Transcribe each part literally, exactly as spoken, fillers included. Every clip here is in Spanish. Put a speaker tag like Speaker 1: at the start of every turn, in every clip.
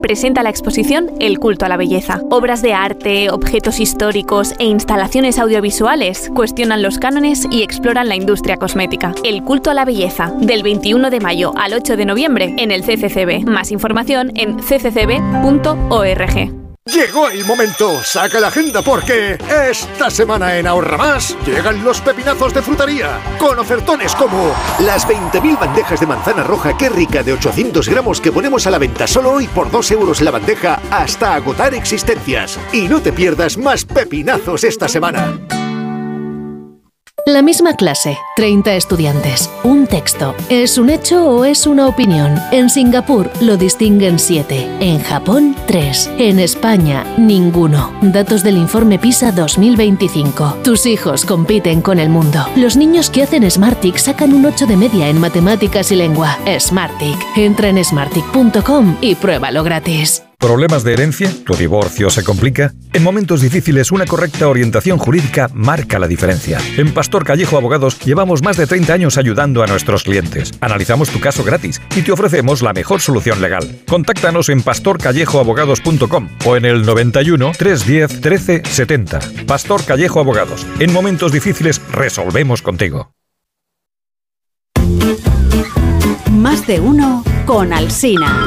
Speaker 1: presenta la exposición El culto a la belleza. Obras de arte, objetos históricos e instalaciones audiovisuales cuestionan los cánones y exploran la industria cosmética. El culto a la belleza, del veintiuno de mayo al ocho de noviembre en el C C C B. Más información en c c c b punto org.
Speaker 2: Llegó el momento, saca la agenda porque esta semana en Ahorra Más llegan los pepinazos de frutería con ofertones como las veinte mil bandejas de manzana roja Qué Rica de ochocientos gramos que ponemos a la venta solo hoy por dos euros la bandeja hasta agotar existencias. Y no te pierdas más pepinazos esta semana.
Speaker 3: La misma clase, treinta estudiantes, un texto. ¿Es un hecho o es una opinión? En Singapur lo distinguen siete, en Japón tres, en España ninguno. Datos del informe PISA dos mil veinticinco. Tus hijos compiten con el mundo. Los niños que hacen Smartick sacan un ocho de media en matemáticas y lengua. Smartick. Entra en smartick punto com y pruébalo gratis.
Speaker 4: ¿Problemas de herencia? ¿Tu divorcio se complica? En momentos difíciles, una correcta orientación jurídica marca la diferencia. En Pastor Callejo Abogados llevamos más de treinta años ayudando a nuestros clientes. Analizamos tu caso gratis y te ofrecemos la mejor solución legal. Contáctanos en pastor callejo abogados punto com o en el noventa y uno, trescientos diez, trece setenta. Pastor Callejo Abogados. En momentos difíciles resolvemos contigo.
Speaker 5: Más de uno con Alsina.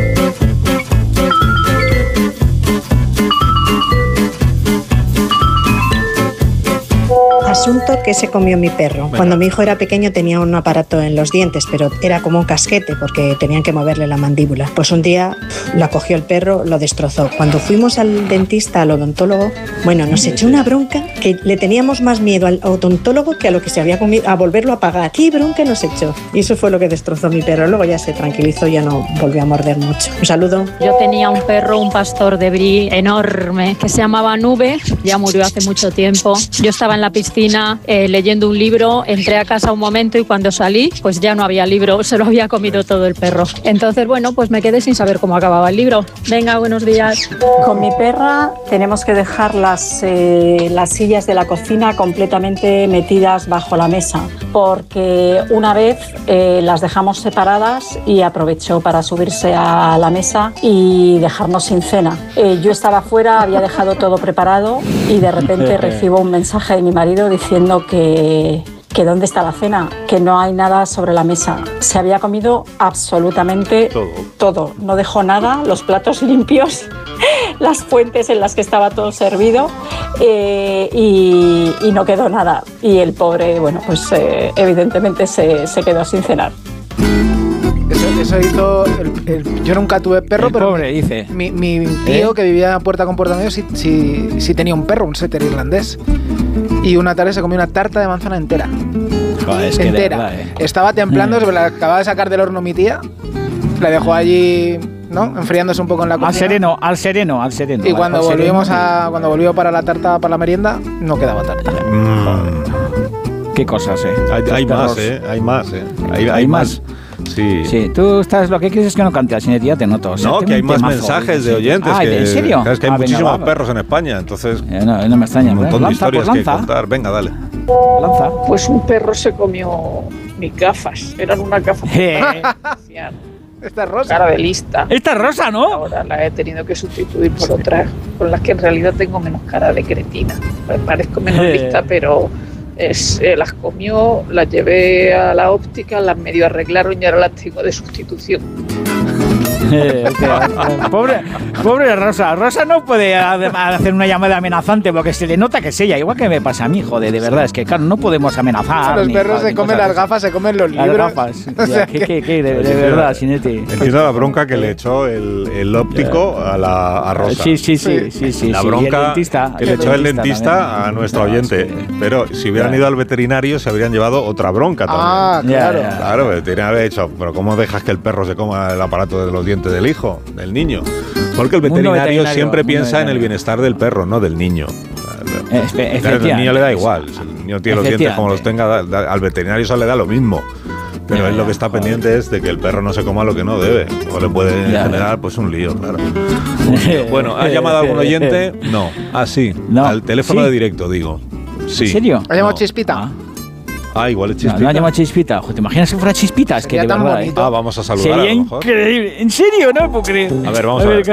Speaker 6: Asunto que se comió mi perro. Bueno. Cuando mi hijo era pequeño tenía un aparato en los dientes, pero era como un casquete porque tenían que moverle la mandíbula. Pues un día la cogió el perro, lo destrozó. Cuando fuimos al dentista, al odontólogo, bueno, nos echó una bronca que le teníamos más miedo al odontólogo que a lo que se había comido, a volverlo a pagar. ¿Qué bronca nos echó? Y eso fue lo que destrozó mi perro. Luego ya se tranquilizó, ya no volvió a morder mucho. Un saludo.
Speaker 7: Yo tenía un perro, un pastor de brie enorme, que se llamaba Nube, ya murió hace mucho tiempo. Yo estaba en la piscina Eh, leyendo un libro, entré a casa un momento y cuando salí, pues ya no había libro, se lo había comido todo el perro. Entonces, bueno, pues me quedé sin saber cómo acababa el libro. Venga, buenos días.
Speaker 8: Con mi perra tenemos que dejar las, eh, las sillas de la cocina completamente metidas bajo la mesa, porque una vez eh, las dejamos separadas y aprovechó para subirse a la mesa y dejarnos sin cena. Eh, yo estaba fuera, había dejado todo preparado y de repente recibo un mensaje de mi marido diciendo que, que dónde está la cena, que no hay nada sobre la mesa. Se había comido absolutamente todo, todo. No dejó nada, los platos limpios, las fuentes en las que estaba todo servido eh, y, y no quedó nada. Y el pobre, bueno, pues eh, evidentemente se, se quedó sin cenar.
Speaker 9: Eso, eso hizo el, el, yo nunca tuve perro,
Speaker 10: el
Speaker 9: pero
Speaker 10: pobre,
Speaker 9: mi,
Speaker 10: dice.
Speaker 9: Mi, mi tío
Speaker 10: ¿Eh?
Speaker 9: que vivía puerta con puerta medio sí, sí, sí tenía un perro, un setter irlandés. Y una tarde se comió una tarta de manzana entera.
Speaker 10: Joder, es que
Speaker 9: entera.
Speaker 10: Verdad, eh.
Speaker 9: Estaba templando, se la acababa de sacar del horno mi tía. La dejó allí, ¿no? Enfriándose un poco en la cocina.
Speaker 10: Al sereno, al sereno, al sereno.
Speaker 9: Y cuando
Speaker 10: al
Speaker 9: volvimos
Speaker 10: sereno,
Speaker 9: a, cuando volvió para la tarta, para la merienda, no quedaba tarta.
Speaker 10: Mm. Qué cosas, eh.
Speaker 11: Hay, hay más, eh. Hay más, eh. Hay, hay,
Speaker 10: ¿Hay
Speaker 11: más.
Speaker 10: más?
Speaker 11: Sí.
Speaker 10: Sí, tú estás, lo que quieres es que no cantes, sin ya te noto. O sea,
Speaker 11: no, que hay más
Speaker 10: temazo,
Speaker 11: mensajes de
Speaker 10: sí.
Speaker 11: oyentes.
Speaker 10: Ah,
Speaker 11: que,
Speaker 10: ¿en serio?
Speaker 11: Es que hay
Speaker 10: ah,
Speaker 11: muchísimos
Speaker 10: venga,
Speaker 11: perros en España, entonces.
Speaker 10: Eh, no, no me extraña.
Speaker 11: Un montón
Speaker 10: lanza,
Speaker 11: de historias
Speaker 10: pues
Speaker 11: que
Speaker 10: lanza.
Speaker 11: contar. Venga, dale.
Speaker 10: Lanza.
Speaker 12: Pues un perro se comió mis gafas. Eran unas gafas.
Speaker 9: Esta es rosa.
Speaker 12: Cara de lista.
Speaker 10: Esta es rosa, ¿no?
Speaker 12: Ahora la he tenido que sustituir por otras con las que en realidad tengo menos cara de cretina. Parezco menos lista, pero es, eh, las comió, las llevé a la óptica, las medio arreglaron y ahora las tengo de sustitución.
Speaker 10: Eh, que, eh, pobre, pobre Rosa. Rosa no puede hacer una llamada amenazante porque se le nota que es ella, igual que me pasa a mí, joder, de verdad. Es que, claro, no podemos amenazar.
Speaker 9: Los
Speaker 10: ni,
Speaker 9: perros
Speaker 10: ni
Speaker 9: se comen las gafas, se comen los libros.
Speaker 10: Las gafas.
Speaker 9: O sea,
Speaker 10: ¿Qué, qué, qué, de, de verdad, Sinete.
Speaker 11: Entiendo la bronca que le echó el, el óptico a, la, a Rosa.
Speaker 10: Sí, sí, sí. sí, sí
Speaker 11: la
Speaker 10: sí,
Speaker 11: bronca
Speaker 10: el dentista,
Speaker 11: que le echó el dentista
Speaker 10: también.
Speaker 11: a nuestro oyente. Sí. Pero si hubieran ido al veterinario, se habrían llevado otra bronca también.
Speaker 9: Ah, claro.
Speaker 11: Ya, ya. Claro, el veterinario había dicho, pero ¿cómo dejas que el perro se coma el aparato de los dientes del hijo, del niño? Porque el veterinario, veterinario siempre piensa en el bienestar del perro, no del niño.
Speaker 10: Espe-
Speaker 11: claro, el niño le da igual. Si el niño tiene los dientes como los tenga, da, da, al veterinario eso le da lo mismo. Pero ya, él lo que está pendiente es de que el perro no se coma lo que no debe. O le puede ya, generar ya. pues un lío, claro. Un lío. Bueno, ¿ha llamado algún oyente? No. Ah, sí. No. Al teléfono ¿Sí? de directo, digo. Sí.
Speaker 10: ¿En serio?
Speaker 9: ¿Ha llamado
Speaker 11: no.
Speaker 9: Chispita?
Speaker 10: Ah.
Speaker 11: Ah, igual es Chispita.
Speaker 10: No, no ha llamado Chispita. Ojo, ¿te imaginas que fuera Chispita? Es que de verdad, ¿eh?
Speaker 11: Ah, vamos a saludar.
Speaker 10: Sería
Speaker 11: a lo mejor.
Speaker 10: increíble. ¿En serio? No puedo creer.
Speaker 11: A ver, vamos a, a ver. ver.